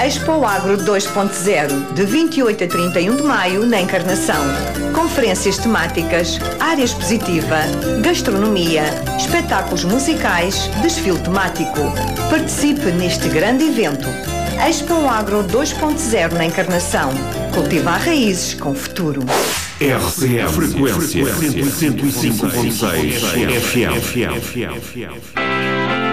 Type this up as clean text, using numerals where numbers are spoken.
Expo Agro 2.0, de 28 a 31 de maio, na Encarnação. Conferências temáticas, área expositiva, gastronomia, espetáculos musicais, desfile temático. Participe neste grande evento. Expo Agro 2.0 na Encarnação. Cultivar raízes com futuro. RCM Frequência 105.6 FM.